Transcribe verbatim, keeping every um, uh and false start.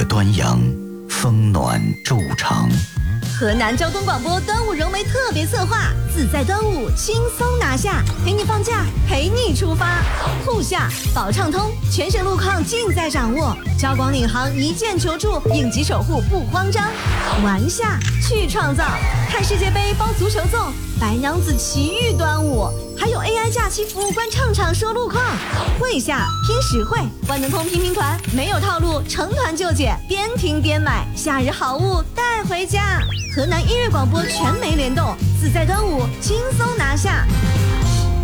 端阳，风暖昼长。 河南交通广播端午人为特别策划，自在端午轻松拿下，陪你放假，陪你出发。沪下保畅通，全省路况尽在掌握。交广领航一键求助，应急守护不慌张。玩下去创造，看世界杯包足球粽，白娘子奇遇端午，还有 A I 假期服务官唱唱说路况。会下拼实惠，万能通拼拼团，没有套路，成团就解，边听边买，夏日好物带回家。河南音乐广播全媒联动，自在端午轻松拿下。